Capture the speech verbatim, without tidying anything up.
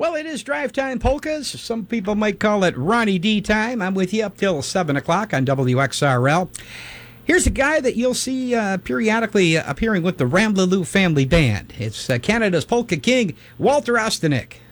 Well, it is Drive Time Polkas. Some people might call it Ronnie D time. I'm with you up till seven o'clock on W X R L. Here's a guy that you'll see uh, periodically appearing with the Ramblaloo Family Band. It's uh, Canada's Polka King, Walter Ostanek.